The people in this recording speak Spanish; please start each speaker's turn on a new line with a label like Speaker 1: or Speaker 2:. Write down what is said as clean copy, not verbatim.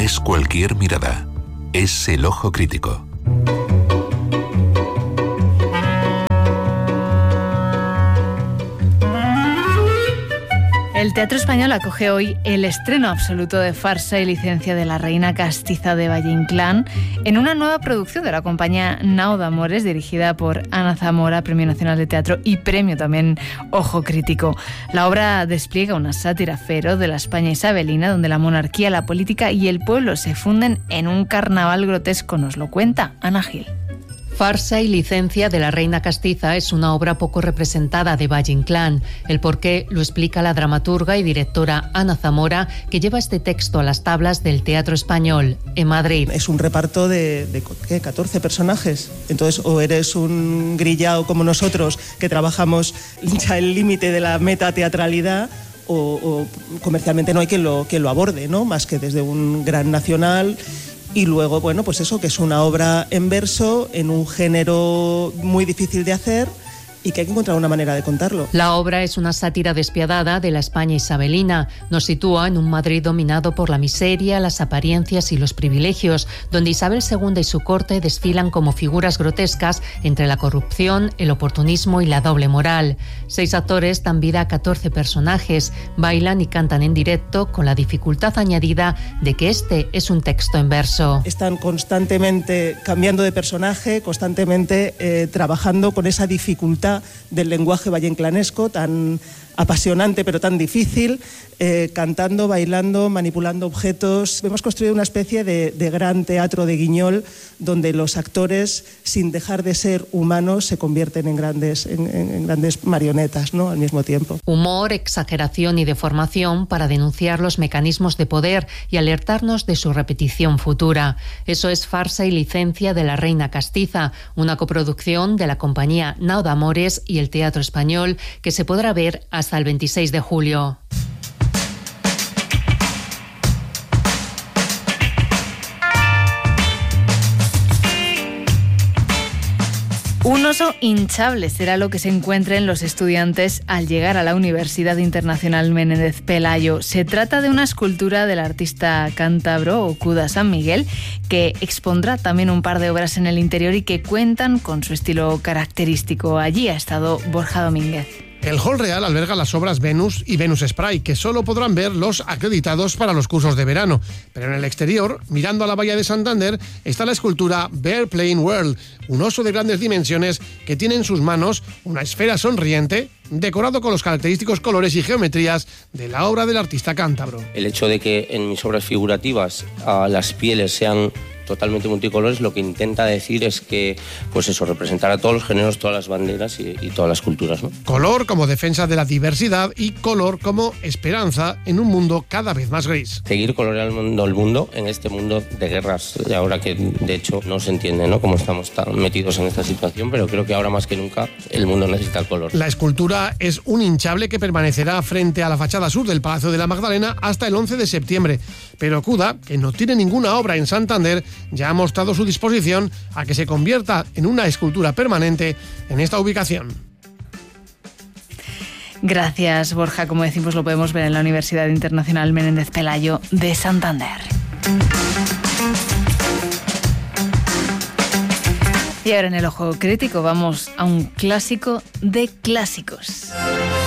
Speaker 1: es cualquier mirada. Es el ojo crítico.
Speaker 2: El Teatro Español acoge hoy el estreno absoluto de Farsa y licencia de la Reina Castiza de Valle Inclán en una nueva producción de la compañía Nau d'Amores, dirigida por Ana Zamora, Premio Nacional de Teatro y Premio también Ojo Crítico. La obra despliega una sátira feroz de la España isabelina, donde la monarquía, la política y el pueblo se funden en un carnaval grotesco. Nos lo cuenta Ana Gil.
Speaker 3: Farsa y licencia de la Reina Castiza es una obra poco representada de Valle Inclán. El porqué lo explica la dramaturga y directora Ana Zamora, que lleva este texto a las tablas del Teatro Español en Madrid.
Speaker 4: Es un reparto de 14 personajes. Entonces, o eres un grillao como nosotros, que trabajamos ya el límite de la metateatralidad, o comercialmente no hay quien lo aborde, ¿no? Más que desde un gran nacional. Y luego, bueno, pues eso, que es una obra en verso, en un género muy difícil de hacer y que hay que encontrar una manera de contarlo.
Speaker 3: La obra es una sátira despiadada de la España isabelina. Nos sitúa en un Madrid dominado por la miseria, las apariencias y los privilegios, donde Isabel II y su corte desfilan como figuras grotescas entre la corrupción, el oportunismo y la doble moral. 6 actores dan vida a 14 personajes, bailan y cantan en directo, con la dificultad añadida de que este es un texto en verso.
Speaker 4: Están constantemente cambiando de personaje, constantemente trabajando con esa dificultad del lenguaje valleinclanesco tan apasionante pero tan difícil, cantando, bailando, manipulando objetos. Hemos construido una especie de gran teatro de Guiñol, donde los actores, sin dejar de ser humanos, se convierten en grandes marionetas, ¿no? Al mismo tiempo.
Speaker 3: Humor, exageración y deformación para denunciar los mecanismos de poder y alertarnos de su repetición futura. Eso es Farsa y licencia de la Reina Castiza, una coproducción de la compañía Nau d'Amores y el Teatro Español, que se podrá ver hasta el 26 de julio.
Speaker 2: Un oso hinchable será lo que se encuentren los estudiantes al llegar a la Universidad Internacional Menéndez Pelayo. Se trata de una escultura del artista cántabro Okuda San Miguel, que expondrá también un par de obras en el interior y que cuentan con su estilo característico. Allí ha estado Borja Domínguez.
Speaker 5: El Hall Real alberga las obras Venus y Venus Spray, que solo podrán ver los acreditados para los cursos de verano. Pero en el exterior, mirando a la bahía de Santander, está la escultura Bear Playing World, un oso de grandes dimensiones que tiene en sus manos una esfera sonriente, decorado con los característicos colores y geometrías de la obra del artista cántabro.
Speaker 6: El hecho de que en mis obras figurativas las pieles sean totalmente multicolores, lo que intenta decir es que, pues eso, representar a todos los géneros, todas las banderas y todas las culturas, ¿no?
Speaker 5: Color como defensa de la diversidad y color como esperanza en un mundo cada vez más gris.
Speaker 6: Seguir coloreando el mundo en este mundo de guerras, ahora que de hecho no se entiende, ¿no?, cómo estamos tan metidos en esta situación, pero creo que ahora más que nunca el mundo necesita el color.
Speaker 5: La escultura es un hinchable que permanecerá frente a la fachada sur del Palacio de la Magdalena hasta el 11 de septiembre. Pero Okuda, que no tiene ninguna obra en Santander, ya ha mostrado su disposición a que se convierta en una escultura permanente en esta ubicación.
Speaker 2: Gracias, Borja. Como decimos, lo podemos ver en la Universidad Internacional Menéndez Pelayo de Santander. Y ahora en el Ojo Crítico vamos a un clásico de clásicos.